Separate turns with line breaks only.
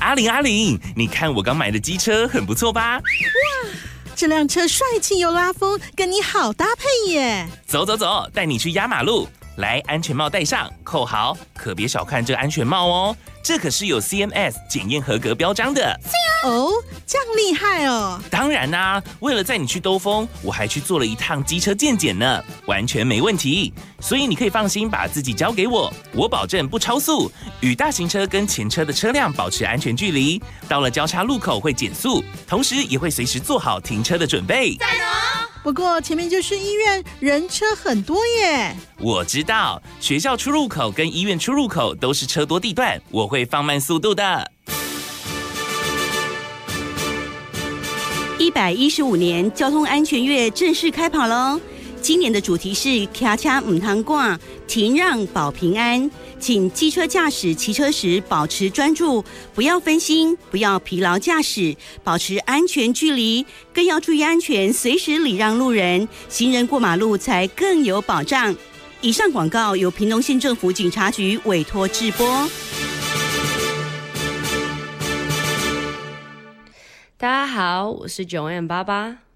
阿玲，你看我刚买的机车很不错吧？
哇，这辆车帅气又拉风，跟你好搭配耶！
走，带你去压马路。来，安全帽戴上，扣好，可别小看这个安全帽哦，这可是有 CMS 检验合格标章的。
哦，这样厉害哦！
当然啦，为了载你去兜风，我还去做了一趟机车健检呢，完全没问题。所以你可以放心把自己交给我，我保证不超速，与大型车跟前车的车辆保持安全距离。到了交叉路口会减速，同时也会随时做好停车的准备。
赞哦！
不过前面就是医院，人车很多耶。
我知道，学校出入口跟医院出入口都是车多地段，我会放慢速度的。
115年交通安全月正式开跑喽！今年的主题是骑车唔通赶，停让保平安。请机车驾驶骑车时保持专注，不要分心，不要疲劳驾驶，保持安全距离，更要注意安全，随时礼让路人，行人过马路才更有保障。以上广告由屏东县政府警察局委托制播。
大家好，我是9M88。